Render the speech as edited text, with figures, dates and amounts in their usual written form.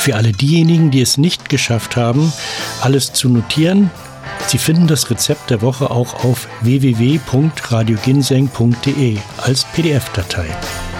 Für alle diejenigen, die es nicht geschafft haben, alles zu notieren, Sie finden das Rezept der Woche auch auf www.radioginseng.de als PDF-Datei.